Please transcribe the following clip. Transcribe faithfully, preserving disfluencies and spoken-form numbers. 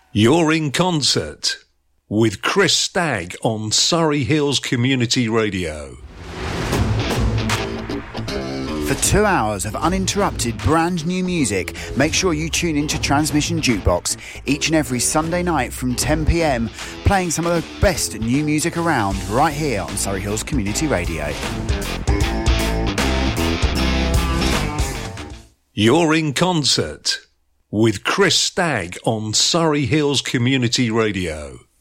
You're in concert with Chris Stagg on Surrey Hills Community Radio. For two hours of uninterrupted brand new music, make sure you tune into Transmission Jukebox each and every Sunday night from ten p m, playing some of the best new music around right here on Surrey Hills Community Radio. You're in concert with Chris Stagg on Surrey Hills Community Radio.